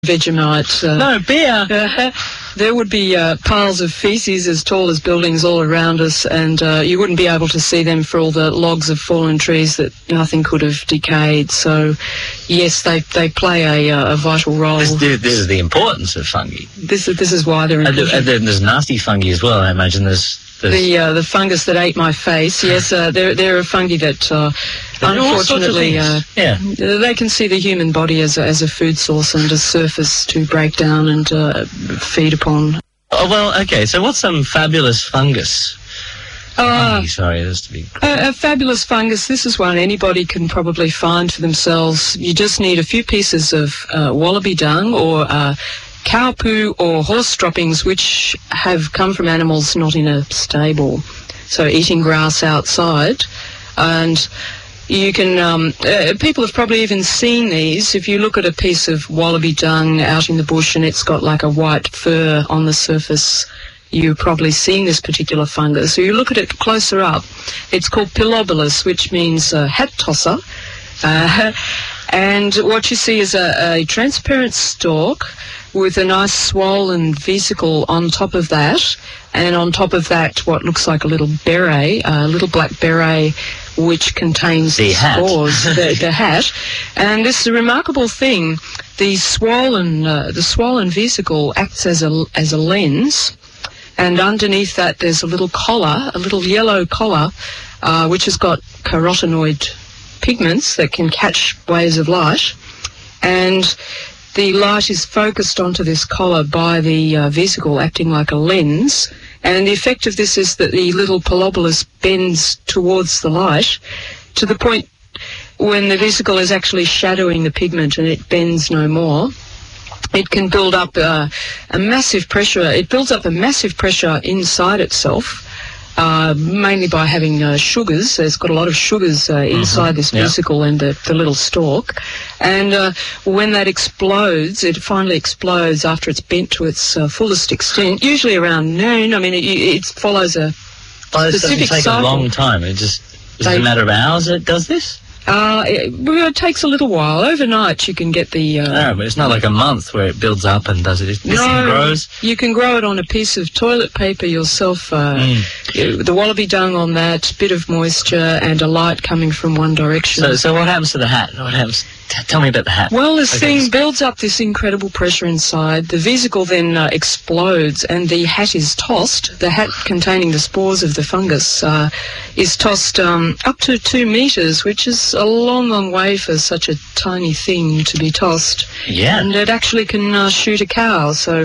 Vegemite. No, beer. There would be piles of feces as tall as buildings all around us, and you wouldn't be able to see them for all the logs of fallen trees that nothing could have decayed. So, yes, they play a vital role. This is the importance of fungi. This is why they're important. And there's nasty fungi as well, I imagine. There's the fungus that ate my face. Yes, they're a fungi that unfortunately they can see the human body as a food source and a surface to break down and feed upon. Oh, well, okay. So what's some fabulous fungus? Sorry, that's to be... A fabulous fungus, this is one anybody can probably find for themselves. You just need a few pieces of wallaby dung or cow poo or horse droppings which have come from animals not in a stable, so eating grass outside. And you can, people have probably even seen these. If you look at a piece of wallaby dung out in the bush and it's got like a white fur on the surface, you've probably seen this particular fungus. So you look at it closer up, it's called Pilobolus, which means hat tosser. And what you see is a transparent stalk with a nice swollen vesicle on top of that, and on top of that what looks like a little beret, a little black beret which contains the spores, the hat. And this is a remarkable thing. The swollen vesicle acts as a lens, and underneath that there's a little collar, a little yellow collar, which has got carotenoid pigments that can catch waves of light, and the light is focused onto this collar by the vesicle acting like a lens, and the effect of this is that the little Pilobolus bends towards the light to the point when the vesicle is actually shadowing the pigment and it bends no more. It can build up a massive pressure. It builds up a massive pressure inside itself, mainly by having sugars. It's got a lot of sugars inside this vesicle and the little stalk. And when that explodes, it finally explodes after it's bent to its fullest extent, usually around noon. I mean, it follows a specific cycle. It doesn't take a long time. Is it a matter of hours it does this? It takes a little while. Overnight you can get the... No, but it's not like a month where it builds up and does it. This thing grows. You can grow it on a piece of toilet paper yourself. The wallaby dung on that, bit of moisture and a light coming from one direction. So what happens to the hat? What happens? Tell me about the hat. Well, this thing builds up this incredible pressure inside. The vesicle then explodes and the hat is tossed. The hat containing the spores of the fungus is tossed up to 2 metres, which is a long, long way for such a tiny thing to be tossed. Yeah. And it actually can shoot a cow, so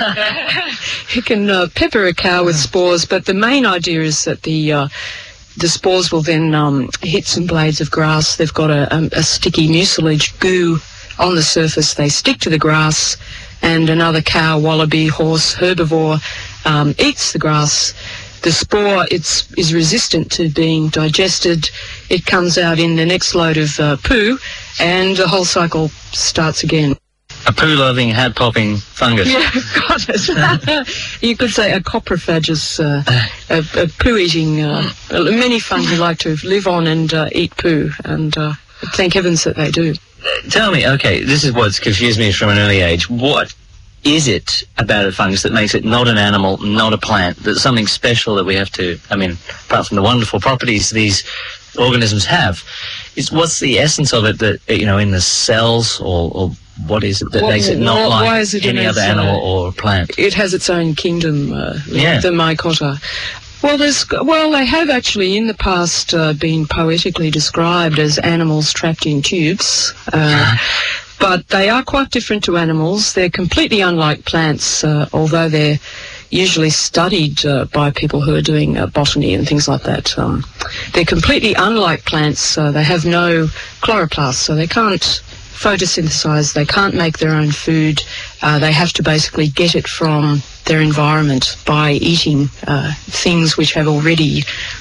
it can pepper a cow with spores. But the main idea is that the spores will then hit some blades of grass. They've got a sticky mucilage goo on the surface. They stick to the grass, and another cow, wallaby, horse, herbivore eats the grass. The spore is resistant to being digested. It comes out in the next load of poo, and the whole cycle starts again. A poo-loving, hat-popping fungus. Yeah, got it. You could say a coprophagous, a poo-eating. Many fungi like to live on and eat poo, and thank heavens that they do. Tell me, okay, this is what's confused me from an early age. What is it about a fungus that makes it not an animal, not a plant, that's something special that we have to, I mean, apart from the wonderful properties these organisms have, what's the essence of it that, in the cells or what is it that makes it not like any other animal or plant? It has its own kingdom, the mycota. Well, they have actually in the past been poetically described as animals trapped in tubes, but they are quite different to animals. They're completely unlike plants, although they're usually studied by people who are doing botany and things like that. They're completely unlike plants. They have no chloroplast, so they can't photosynthesize, they can't make their own food. They have to basically get it from their environment by eating things which have already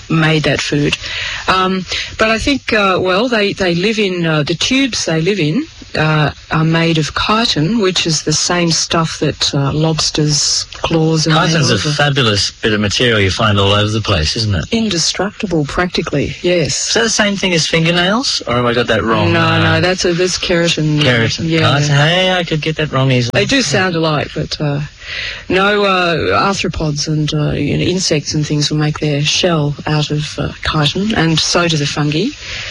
made that food. But I think, they live in, the tubes they live in are made of chitin, which is the same stuff that lobsters' claws are made Chitin's a of. fabulous bit of material you find all over the place, isn't it? Indestructible, practically, yes. Is that the same thing as fingernails, or have I got that wrong? No, that's keratin. Keratin. Yeah. Hey, I could get that wrong easily. They do sound alike, but no, arthropods and insects and things will make their shell out of chitin, and so do the fungi.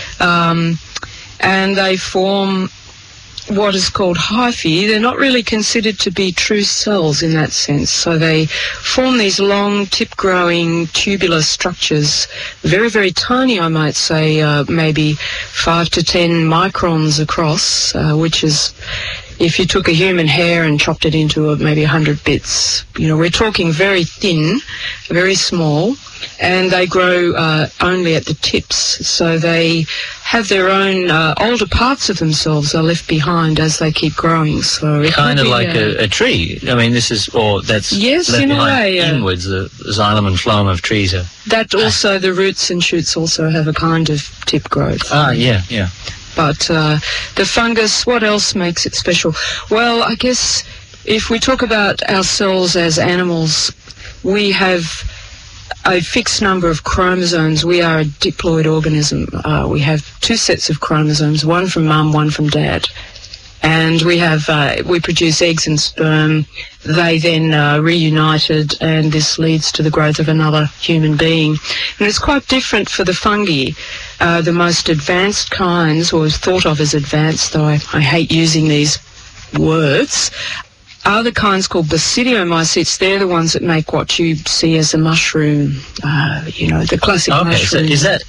And they form what is called hyphae. They're not really considered to be true cells in that sense. So they form these long, tip-growing, tubular structures, very, very tiny, I might say, maybe 5 to 10 microns across, which is, if you took a human hair and chopped it into maybe 100 bits, we're talking very thin, very small, and they grow only at the tips. So they have their own older parts of themselves are left behind as they keep growing. So it kind of be, like a tree. I mean, that's yes, left in a behind way, inwards. The xylem and phloem of trees are. That also, the roots and shoots also have a kind of tip growth. Yeah. But the fungus, what else makes it special? Well, I guess if we talk about ourselves as animals, we have a fixed number of chromosomes. We are a diploid organism. We have 2 sets of chromosomes, one from mum, one from dad. And we produce eggs and sperm. They then reunited, and this leads to the growth of another human being. And it's quite different for the fungi. The most advanced kinds, or thought of as advanced, though I hate using these words, are the kinds called basidiomycetes. They're the ones that make what you see as a mushroom, the classic mushroom. So is that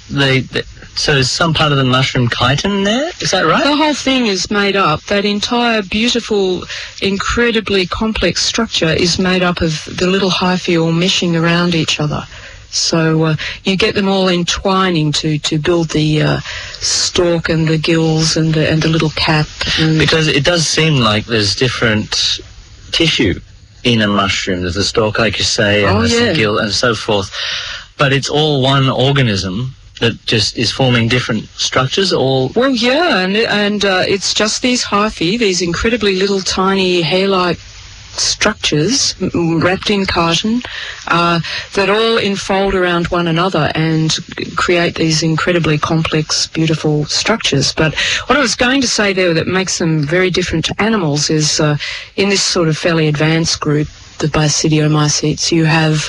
so is some part of the mushroom chitin there? Is that right? The whole thing is made up. That entire beautiful, incredibly complex structure is made up of the little hyphae all meshing around each other. So you get them all entwining to build the stalk and the gills and the little cap. Because it does seem like there's different tissue in a mushroom. There's a stalk, like you say, and there's a gill and so forth. But it's all one organism that just is forming different structures, all... Well, yeah, and it's just these hyphae, these incredibly little tiny hair-like structures wrapped in chitin that all enfold around one another and create these incredibly complex, beautiful structures. But what I was going to say there that makes them very different to animals is in this sort of fairly advanced group, the basidiomycetes, you have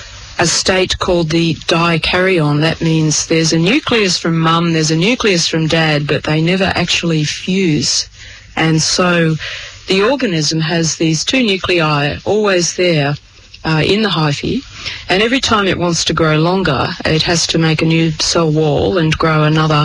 a state called the dikaryon. That means there's a nucleus from mum, there's a nucleus from dad, but they never actually fuse. And so the organism has these 2 nuclei always there in the hyphae, and every time it wants to grow longer, it has to make a new cell wall and grow another,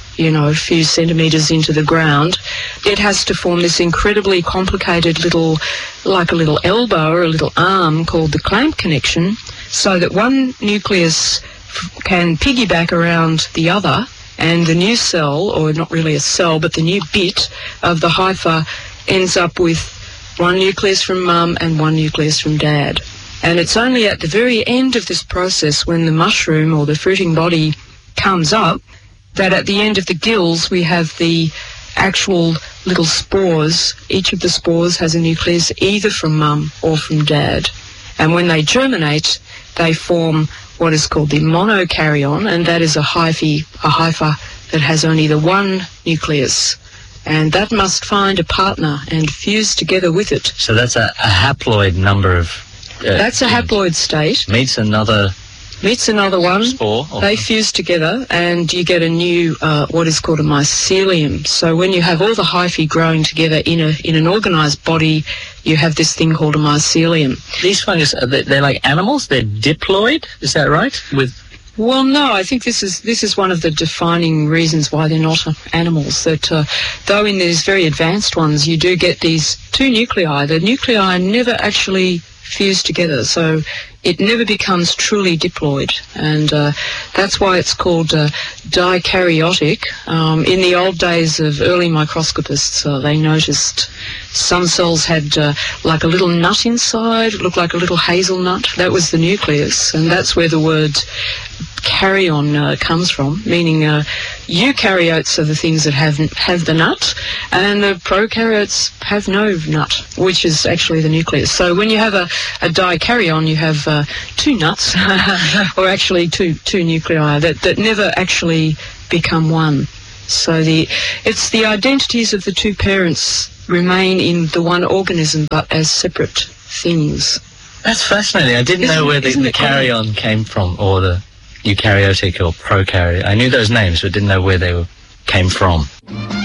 a few centimetres into the ground. It has to form this incredibly complicated like a little elbow or a little arm called the clamp connection, so that one nucleus can piggyback around the other, and the new cell, or not really a cell, but the new bit of the hypha ends up with 1 nucleus from mum and 1 nucleus from dad. And it's only at the very end of this process, when the mushroom or the fruiting body comes up, that at the end of the gills we have the actual little spores. Each of the spores has a nucleus either from mum or from dad. And when they germinate, they form what is called the monokaryon, and that is a hypha that has only the 1 nucleus. And that must find a partner and fuse together with it. So that's a haploid number of... that's a haploid state. Meets another one. Spore. They fuse together, and you get a new, what is called a mycelium. So when you have all the hyphae growing together in an organised body, you have this thing called a mycelium. These fungus, they're like animals? They're diploid? Is that right? Well, no, I think this is one of the defining reasons why they're not animals. That though in these very advanced ones you do get these 2 nuclei, the nuclei never actually fuse together. So it never becomes truly diploid, and that's why it's called dikaryotic. In the old days of early microscopists, they noticed some cells had like a little nut inside, it looked like a little hazelnut. That was the nucleus, and that's where the word karyon comes from, meaning eukaryotes are the things that have the nut, and the prokaryotes have no nut, which is actually the nucleus. So when you have a dikaryon, you have two nuts, or actually two nuclei that never actually become one. So it's the identities of the two parents remain in the one organism, but as separate things. That's fascinating. I didn't know where the karyon came from, or the eukaryotic or prokaryotic. I knew those names, but didn't know where they came from.